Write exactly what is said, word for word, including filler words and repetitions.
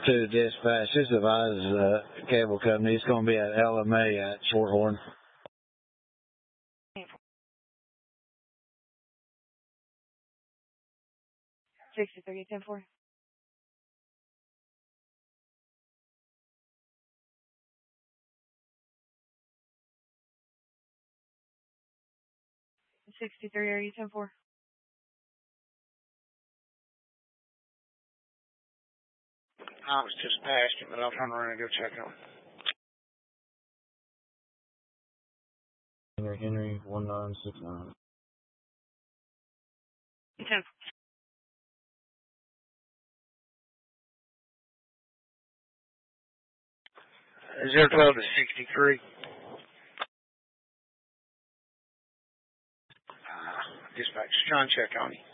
two dispatch. This advises the uh, cable company. It's going to be at L M A at Shorthorn. sixty-three, ten four. sixty-three, are you ten four? I was just past it, but I'll turn around and go check on it. Henry, Henry, one nine six nine. ten. zero twelve to sixty-three. Uh, dispatch, trying to check on you.